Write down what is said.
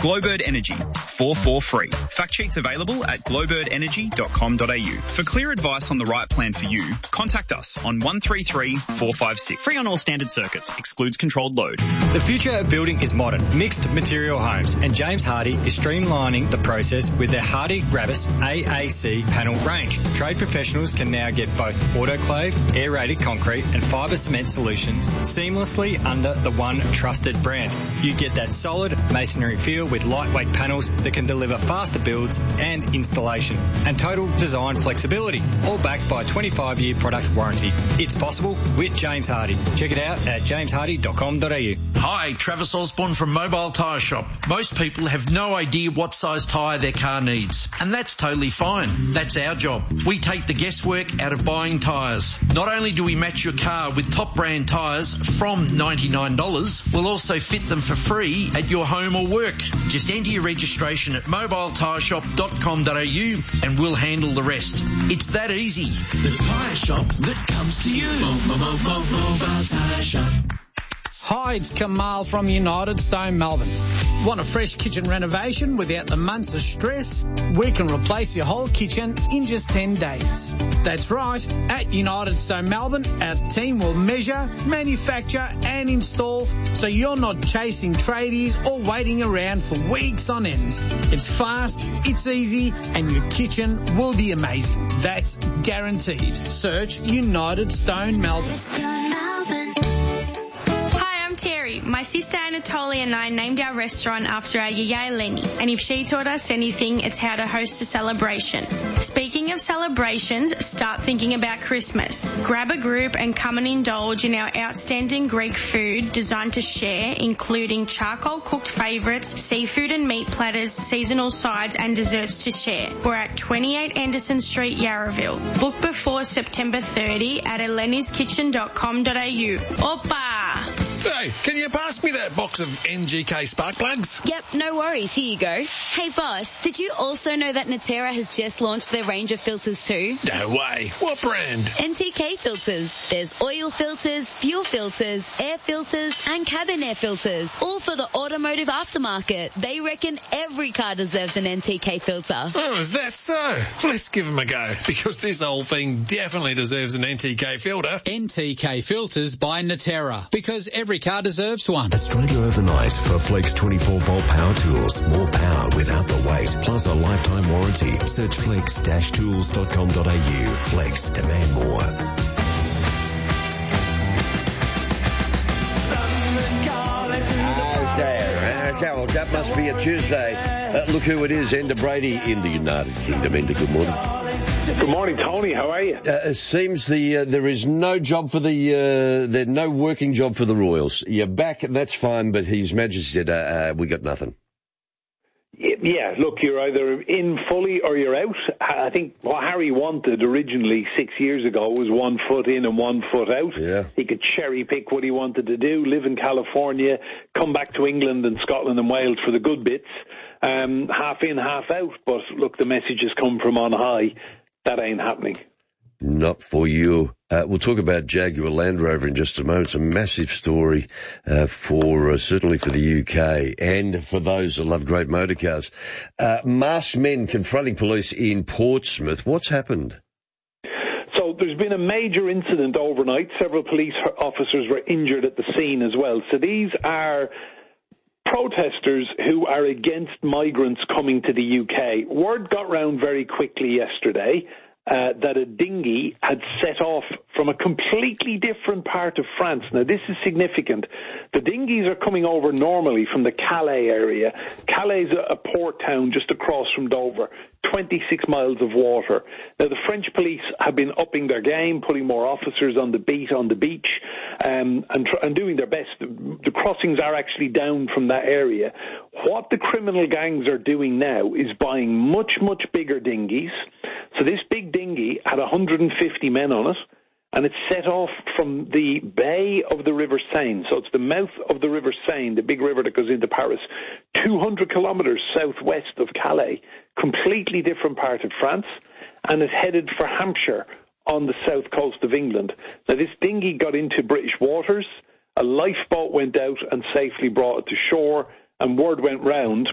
Glowbird Energy, 443. Fact sheets available at glowbirdenergy.com.au. For clear advice on the right plan for you, contact us on 133 456. Free on all standard circuits. Excludes controlled load. The future of building is modern, mixed material homes, and James Hardie is streamlining the process with their Hardie Gravis AAC panel range. Trade professionals can now get both autoclave, aerated concrete and fibre cement solutions seamlessly under the one trusted brand. You get that solid masonry feel with lightweight panels that can deliver faster builds and installation and total design flexibility, all backed by a 25-year product warranty. It's possible with James Hardie. Check it out at jameshardy.com.au. Hi, Travis Osborne from Mobile Tyre Shop. Most people have no idea what size tyre their car needs, and that's totally fine. That's our job. We take the guesswork out of buying tyres. Not only do we match your car with top brand tyres from $99, we'll also fit them for free at your home or work. Just enter your registration at mobiletyresshop.com.au and we'll handle the rest. It's that easy. The tyre shop that comes to you. Mobile Tyre Shop. Hi, it's Kamal from United Stone Melbourne. Want a fresh kitchen renovation without the months of stress? We can replace your whole kitchen in just 10 days. That's right. At United Stone Melbourne, our team will measure, manufacture and install so you're not chasing tradies or waiting around for weeks on end. It's fast, it's easy and your kitchen will be amazing. That's guaranteed. Search United Stone Melbourne. Terry, my sister Anatolia and I named our restaurant after our yaya Lenny, and if she taught us anything, it's how to host a celebration. Speaking of celebrations, start thinking about Christmas. Grab a group and come and indulge in our outstanding Greek food designed to share, including charcoal cooked favourites, seafood and meat platters, seasonal sides and desserts to share. We're at 28 Anderson Street, Yarraville. Book before September 30 at eleniskitchen.com.au. Opa! Hey, can you pass me that box of NGK spark plugs? Yep, no worries. Here you go. Hey, boss, did you also know that Natera has just launched their range of filters too? No way. What brand? NTK filters. There's oil filters, fuel filters, air filters, and cabin air filters, all for the automotive aftermarket. They reckon every car deserves an NTK filter. Oh, is that so? Let's give them a go, because this whole thing definitely deserves an NTK filter. NTK filters by Natera, because every car deserves one. Australia Overnight for Flex 24-volt power tools. More power without the weight, plus a lifetime warranty. Search flex-tools.com.au. Flex, demand more. Well, that must be a Tuesday. Look who it is, Enda Brady in the United Kingdom. Enda, good morning. Good morning, Tony. How are you? It seems there is no job for there's no working job for the Royals. You're back, that's fine, but His Majesty said, we got nothing. Yeah, look, you're either in fully or you're out. I think what Harry wanted originally 6 years ago was 1 foot in and 1 foot out. Yeah. He could cherry pick what he wanted to do, live in California, come back to England and Scotland and Wales for the good bits, half in, half out. But look, the message has come from on high. That ain't happening. Not for you. We'll talk about Jaguar Land Rover in just a moment. It's a massive story certainly for the UK and for those that love great motor cars. Masked men confronting police in Portsmouth. What's happened? So there's been a major incident overnight. Several police officers were injured at the scene as well. So these are protesters who are against migrants coming to the UK. Word got round very quickly yesterday that a dinghy had set off from a completely different part of France. Now, this is significant. The dinghies are coming over normally from the Calais area. Calais is a port town just across from Dover, 26 miles of water. Now, the French police have been upping their game, putting more officers on the beat on the beach, and doing their best. The crossings are actually down from that area. What the criminal gangs are doing now is buying much, much bigger dinghies. So this big dinghy had 150 men on it, and it's set off from the bay of the River Seine. So it's the mouth of the River Seine, the big river that goes into Paris, 200 kilometres southwest of Calais, completely different part of France, and is headed for Hampshire on the south coast of England. Now, this dinghy got into British waters. A lifeboat went out and safely brought it to shore, and word went round